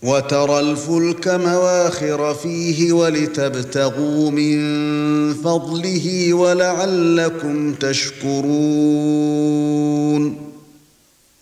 وترى الفلك مواخر فيه ولتبتغوا من فضله ولعلكم تشكرون